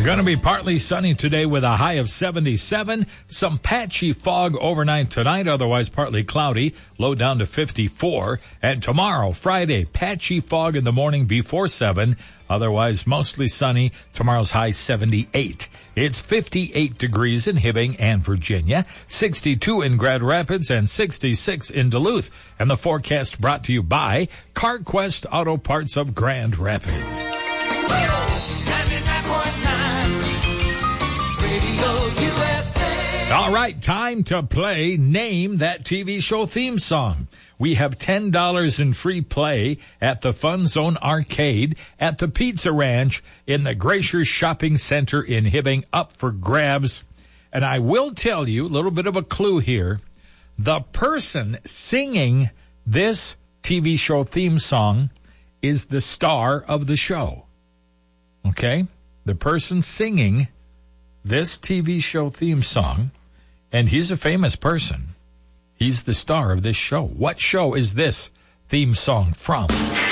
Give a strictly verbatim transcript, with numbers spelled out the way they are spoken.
Going to be partly sunny today with a high of seventy-seven. Some patchy fog overnight tonight, otherwise partly cloudy. Low down to fifty-four. And tomorrow, Friday, patchy fog in the morning before seven. Otherwise mostly sunny. Tomorrow's high seventy-eight. It's fifty-eight degrees in Hibbing and Virginia, sixty-two in Grand Rapids, and sixty-six in Duluth. And the forecast brought to you by CarQuest Auto Parts of Grand Rapids. All right, time to play Name That T V Show Theme Song. We have ten dollars in free play at the Fun Zone Arcade at the Pizza Ranch in the Gracers Shopping Center in Hibbing, up for grabs. And I will tell you a little bit of a clue here. The person singing this T V show theme song is the star of the show. Okay? The person singing this T V show theme song, and he's a famous person. He's the star of this show. What show is this theme song from?